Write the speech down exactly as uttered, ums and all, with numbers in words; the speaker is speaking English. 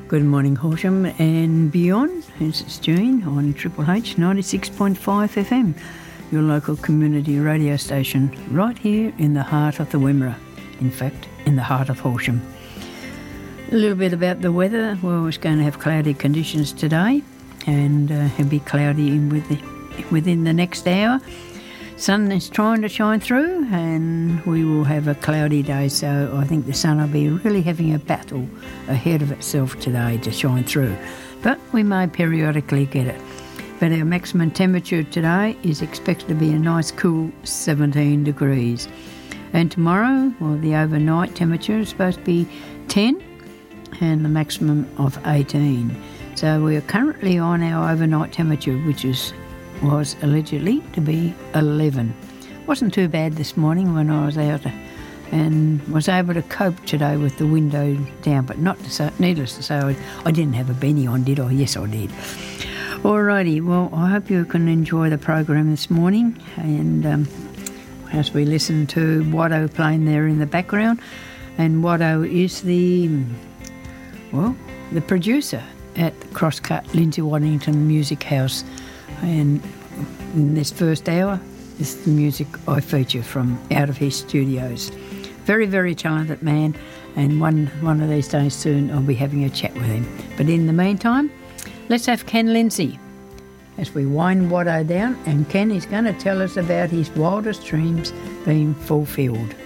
Good morning, Horsham and beyond. This is Jean on Triple H ninety-six point five F M, your local community radio station, right here in the heart of the Wimmera. In fact, in the heart of Horsham. A little bit about the weather. Well, it's going to have cloudy conditions today, and uh, it'll be cloudy in with the, within the next hour. Sun is trying to shine through, and we will have a cloudy day, so I think the sun will be really having a battle ahead of itself today to shine through. But we may periodically get it. But our maximum temperature today is expected to be a nice cool seventeen degrees. And tomorrow, well, the overnight temperature is supposed to be ten and the maximum of eighteen. So we are currently on our overnight temperature, which is was allegedly to be eleven. Wasn't too bad this morning when I was out and was able to cope today with the window down, but not to say, needless to say, I, I didn't have a beanie on, did I? Yes, I did. Alrighty, well, I hope you can enjoy the program this morning, and um, as we listen to Watto playing there in the background, and Watto is the, well, the producer at the Crosscut Lindsay Waddington Music House. And in this first hour is the music I feature from out of his studios. Very, very talented man, and one, one of these days soon I'll be having a chat with him. But in the meantime, let's have Ken Lindsay as we wind Watto down, and Ken is going to tell us about his wildest dreams being fulfilled.